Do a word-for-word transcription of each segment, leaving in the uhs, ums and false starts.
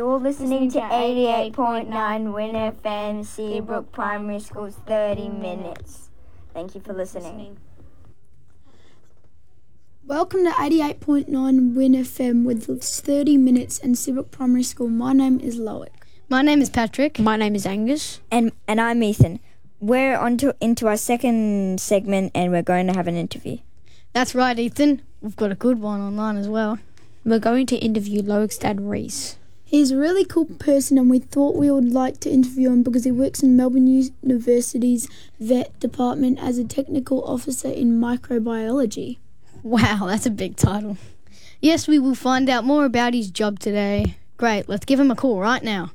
You're listening to eighty-eight point nine Win F M, Seabrook Primary School's thirty minutes. Thank you for listening. Welcome to eighty-eight point nine Win F M with thirty minutes and Seabrook Primary School. My name is Loic. My name is Patrick. My name is Angus. And and I'm Ethan. We're on to, into our second segment and we're going to have an interview. That's right, Ethan. We've got a good one online as well. We're going to interview Loic's dad, Reese. He's a really cool person and we thought we would like to interview him because he works in Melbourne University's vet department as a technical officer in microbiology. Wow, that's a big title. Yes, we will find out more about his job today. Great, let's give him a call right now.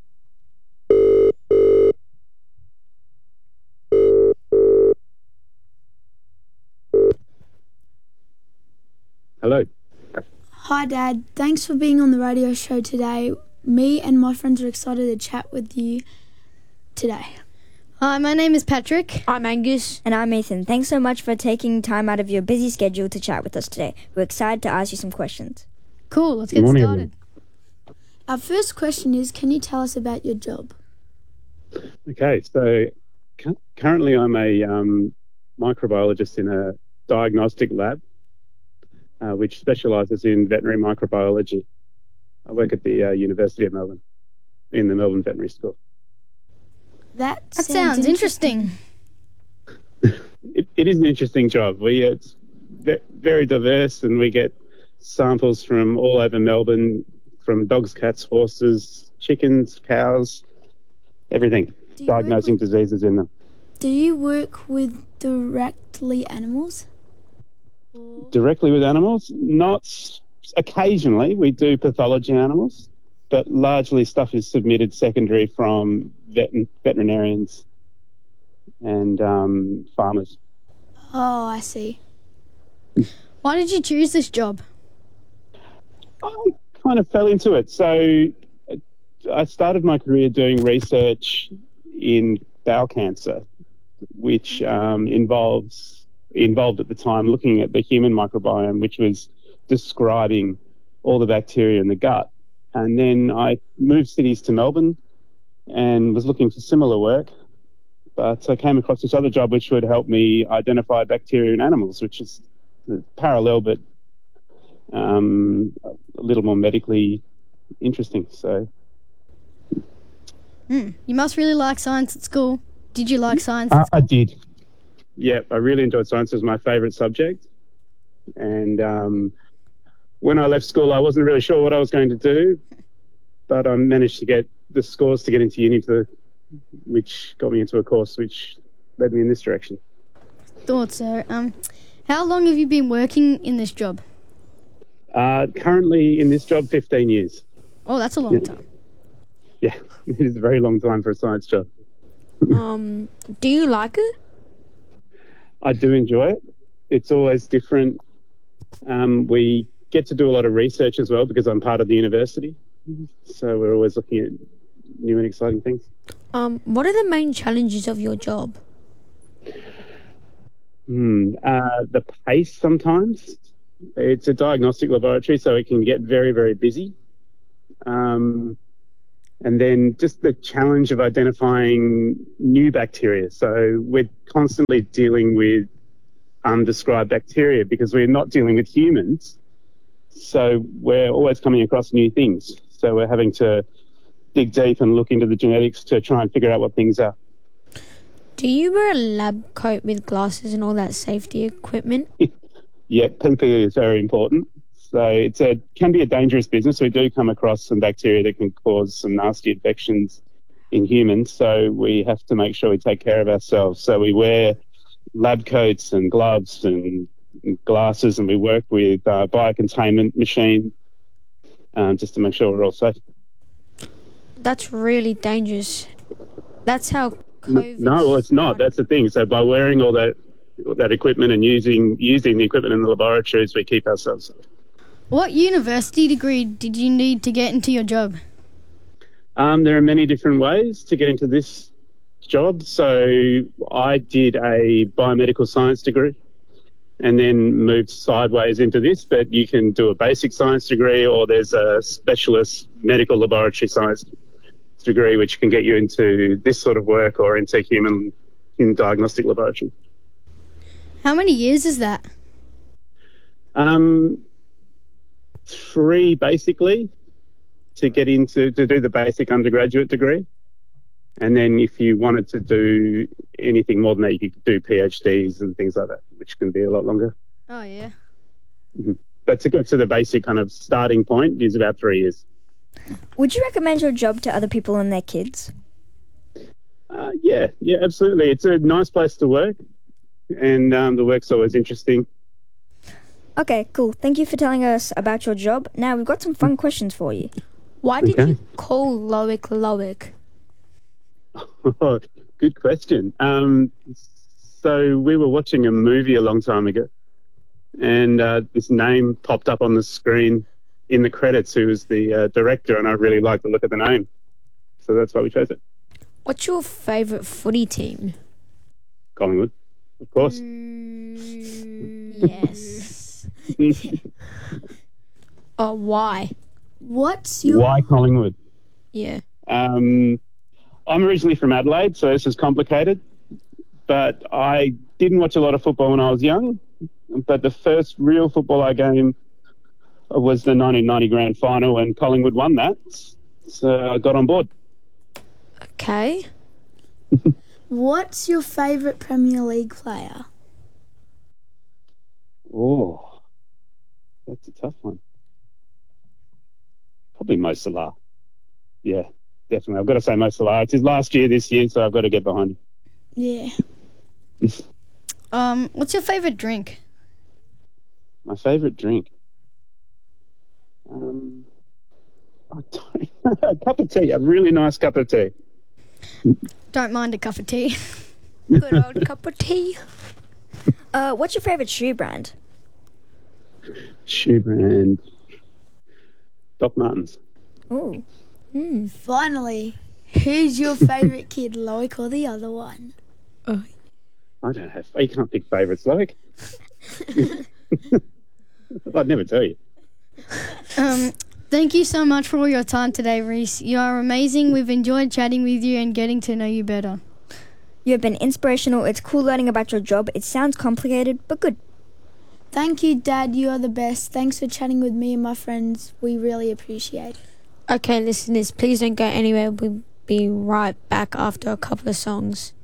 Hello. Hi Dad, thanks for being on the radio show today. Me and my friends are excited to chat with you today. Hi, my name is Patrick. I'm Angus. And I'm Ethan. Thanks so much for taking time out of your busy schedule to chat with us today. We're excited to ask you some questions. Cool, let's get morning, started. Our first question is, can you tell us about your job? Okay, so cu- currently I'm a um, microbiologist in a diagnostic lab, uh, which specialises in veterinary microbiology. I work at the uh, University of Melbourne, in the Melbourne Veterinary School. That, That sounds interesting. It, it is an interesting job. We It's ve- very diverse and we get samples from all over Melbourne, from dogs, cats, horses, chickens, cows, everything, Do you diagnosing work with, diseases in them. do you work with directly animals? Directly with animals, not occasionally. We do pathology animals, but largely stuff is submitted secondary from vet- veterinarians and um, farmers. Oh, I see. Why did you choose this job? I kind of fell into it. So I started my career doing research in bowel cancer, which um, involves involved at the time looking at the human microbiome, which was describing all the bacteria in the gut. And then I moved cities to Melbourne and was looking for similar work. But I came across this other job which would help me identify bacteria in animals, which is parallel but um, a little more medically interesting. So, Hmm, you must really like science at school. Did you like science uh, at school? I did. Yeah, I really enjoyed science. It was my favourite subject. And um, when I left school, I wasn't really sure what I was going to do, but I managed to get the scores to get into uni, for, which got me into a course which led me in this direction. Thought so. Um, how long have you been working in this job? Uh, currently in this job, fifteen years. Oh, that's a long Yeah. time. Yeah, it is a very long time for a science job. Um, do you like it? I do enjoy it. It's always different. Um, we get to do a lot of research as well because I'm part of the university. So we're always looking at new and exciting things. Um, what are the main challenges of your job? Hmm. Uh, the pace sometimes. It's a diagnostic laboratory, so it can get very, very busy. Um, and then just the challenge of identifying new bacteria. So we're constantly dealing with undescribed bacteria because we're not dealing with humans. So we're always coming across new things. So we're having to dig deep and look into the genetics to try and figure out what things are. Do you wear a lab coat with glasses and all that safety equipment? Yeah, P P E is very important. So it's a can be a dangerous business. We do come across some bacteria that can cause some nasty infections in humans. So we have to make sure we take care of ourselves. So we wear lab coats and gloves and glasses, and we work with uh, biocontainment machine um, just to make sure we're all safe. That's really dangerous. That's how COVID... No, well, it's not. That's the thing. So by wearing all that that equipment and using using the equipment in the laboratories, we keep ourselves safe. What university degree did you need to get into your job? Um, there are many different ways to get into this job. So I did a biomedical science degree, and then moved sideways into this, but you can do a basic science degree, or there's a specialist medical laboratory science degree which can get you into this sort of work or into human in diagnostic laboratory. How many years is that? Um, three basically to get into to do the basic undergraduate degree, and then if you wanted to do anything more than that, you could do PhDs and things like that, which can be a lot longer. Oh, yeah. Mm-hmm. But to get to the basic kind of starting point is about three years. Would you recommend your job to other people and their kids? Uh, yeah, yeah, absolutely. It's a nice place to work, and um, the work's always interesting. Okay, cool. Thank you for telling us about your job. Now we've got some fun questions for you. Why did Okay. you call Loic Loic? Oh, good question. Um, so we were watching a movie a long time ago, and uh, this name popped up on the screen in the credits, who was the uh, director, and I really liked the look of the name. So that's why we chose it. What's your favourite footy team? Collingwood, of course. Yes. Oh, why? What's your Why Collingwood? Yeah. Um, I'm originally from Adelaide, so this is complicated. But I didn't watch a lot of football when I was young. But the first real football I game was the nineteen ninety grand final, and Collingwood won that. So I got on board. Okay. What's your favourite Premier League player? Oh, that's a tough one. Probably Mo Salah. Yeah, definitely. I've got to say Mo Salah. It's his last year this year, so I've got to get behind him. Yeah. Um, what's your favourite drink? My favourite drink? Um, I don't, a cup of tea, a really nice cup of tea. Don't mind a cup of tea. Good old cup of tea. Uh, what's your favourite shoe brand? Shoe brand. Doc Martens. Ooh. Mm. Finally, who's your favourite kid, Loic or the other one? Oh. I don't have, you can't pick favourites, like. I'd never tell you. Um, thank you so much for all your time today, Reese. You are amazing. We've enjoyed chatting with you and getting to know you better. You have been inspirational. It's cool learning about your job. It sounds complicated, but good. Thank you, Dad. You are the best. Thanks for chatting with me and my friends. We really appreciate it. Okay, listeners, please don't go anywhere. We'll be right back after a couple of songs.